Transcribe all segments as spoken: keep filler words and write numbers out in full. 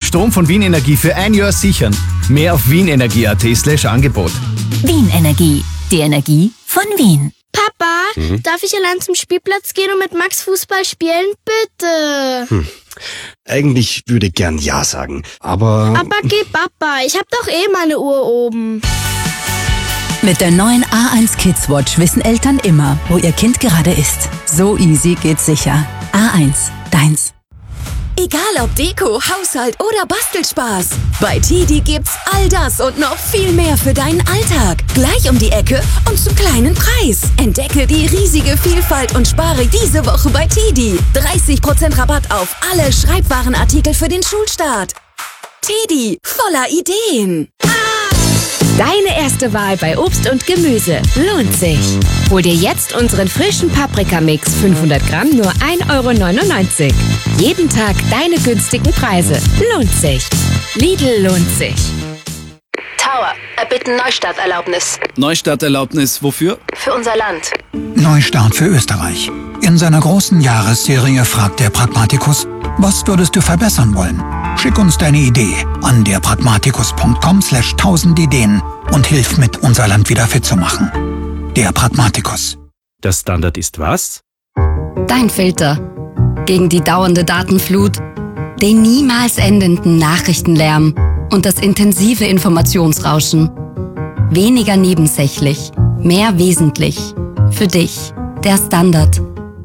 Strom von Wien Energie für ein Jahr sichern. Mehr auf wienenergie.at slash Angebot. Wien Energie, die Energie von Wien. Papa, Mhm. darf ich allein zum Spielplatz gehen und mit Max Fußball spielen? Bitte. Hm. Eigentlich würde ich gern Ja sagen, aber... Aber geh Papa, ich hab doch eh meine Uhr oben. Mit der neuen A eins Kids Watch wissen Eltern immer, wo ihr Kind gerade ist. So easy geht's sicher. A eins, deins. Egal ob Deko, Haushalt oder Bastelspaß. Bei Tidi gibt's all das und noch viel mehr für deinen Alltag. Gleich um die Ecke und zum kleinen Preis. Entdecke die riesige Vielfalt und spare diese Woche bei Tidi. dreißig Prozent Rabatt auf alle Schreibwarenartikel für den Schulstart. Tidi, voller Ideen. Deine erste Wahl bei Obst und Gemüse lohnt sich. Hol dir jetzt unseren frischen Paprikamix fünfhundert Gramm nur ein Euro neunundneunzig. Jeden Tag deine günstigen Preise. Lohnt sich. Lidl lohnt sich. Tower, erbitten Neustarterlaubnis. Neustarterlaubnis wofür? Für unser Land. Neustart für Österreich. In seiner großen Jahresserie fragt der Pragmatikus, was würdest du verbessern wollen? Schick uns deine Idee an derpragmatikus punkt com slash tausend Ideen und hilf mit, unser Land wieder fit zu machen. Der Pragmatikus. Der Standard ist was? Dein Filter. Gegen die dauernde Datenflut, den niemals endenden Nachrichtenlärm und das intensive Informationsrauschen. Weniger nebensächlich, mehr wesentlich. Für dich, der Standard.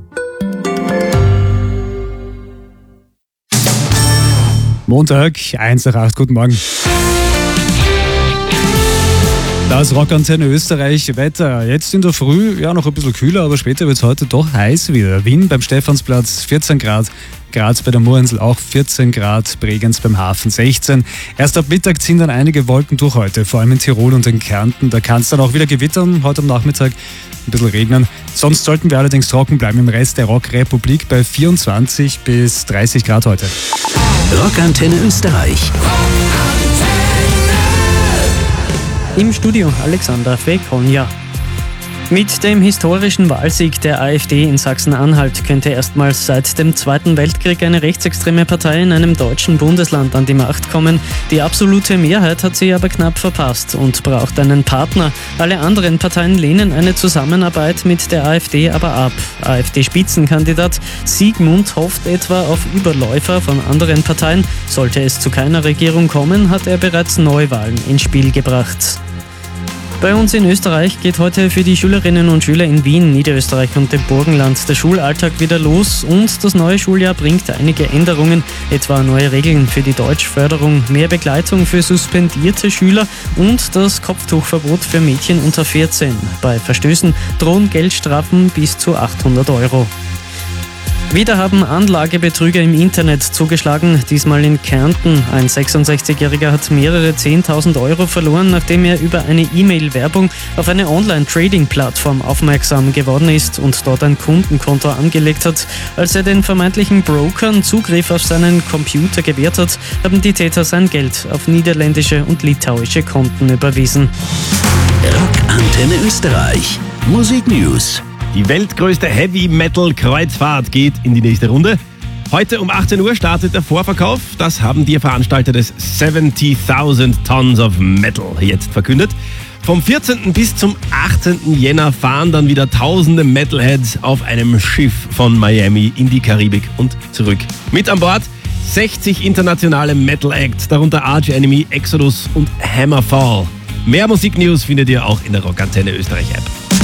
Montag, eins nach acht, guten Morgen. Das Rockantenne Österreich Wetter. Jetzt in der Früh, ja noch ein bisschen kühler, aber später wird es heute doch heiß wieder. Wien beim Stephansplatz vierzehn Grad, Graz bei der Murinsel auch vierzehn Grad, Bregenz beim Hafen sechzehn. Erst ab Mittag ziehen dann einige Wolken durch heute, vor allem in Tirol und in Kärnten. Da kann es dann auch wieder gewittern, heute am Nachmittag ein bisschen regnen. Sonst sollten wir allerdings trocken bleiben im Rest der Rockrepublik bei vierundzwanzig bis dreißig Grad heute. Rockantenne Österreich. Im Studio Alexander Fekonja. Mit dem historischen Wahlsieg der AfD in Sachsen-Anhalt könnte erstmals seit dem Zweiten Weltkrieg eine rechtsextreme Partei in einem deutschen Bundesland an die Macht kommen. Die absolute Mehrheit hat sie aber knapp verpasst und braucht einen Partner. Alle anderen Parteien lehnen eine Zusammenarbeit mit der AfD aber ab. AfD-Spitzenkandidat Siegmund hofft etwa auf Überläufer von anderen Parteien. Sollte es zu keiner Regierung kommen, hat er bereits Neuwahlen ins Spiel gebracht. Bei uns in Österreich geht heute für die Schülerinnen und Schüler in Wien, Niederösterreich und dem Burgenland der Schulalltag wieder los und das neue Schuljahr bringt einige Änderungen, etwa neue Regeln für die Deutschförderung, mehr Begleitung für suspendierte Schüler und das Kopftuchverbot für Mädchen unter vierzehn. Bei Verstößen drohen Geldstrafen bis zu achthundert Euro. Wieder haben Anlagebetrüger im Internet zugeschlagen, diesmal in Kärnten. Ein sechsundsechzigjähriger hat mehrere zehntausend Euro verloren, nachdem er über eine E-Mail-Werbung auf eine Online-Trading-Plattform aufmerksam geworden ist und dort ein Kundenkonto angelegt hat. Als er den vermeintlichen Brokern Zugriff auf seinen Computer gewährt hat, haben die Täter sein Geld auf niederländische und litauische Konten überwiesen. Rockantenne Österreich. Musik News. Die weltgrößte Heavy-Metal-Kreuzfahrt geht in die nächste Runde. Heute um achtzehn Uhr startet der Vorverkauf. Das haben die Veranstalter des siebzigtausend Tons of Metal jetzt verkündet. Vom vierzehnten bis zum achtzehnten Jänner fahren dann wieder tausende Metalheads auf einem Schiff von Miami in die Karibik und zurück. Mit an Bord sechzig internationale Metal-Acts, darunter Arch Enemy, Exodus und Hammerfall. Mehr Musiknews findet ihr auch in der Rockantenne Österreich-App.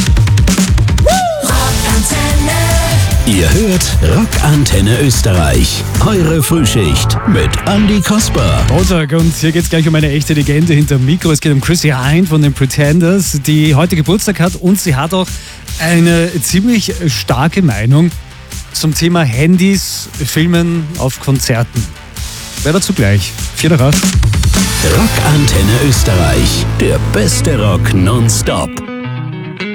Ihr hört Rockantenne Österreich. Eure Frühschicht mit Andy Kasper. Montag und hier geht es gleich um eine echte Legende hinterm Mikro. Es geht um Chrissy Hynde von den Pretenders, die heute Geburtstag hat und sie hat auch eine ziemlich starke Meinung zum Thema Handys, Filmen auf Konzerten. Wer dazu gleich? Vier nach acht. Rockantenne Österreich. Der beste Rock nonstop.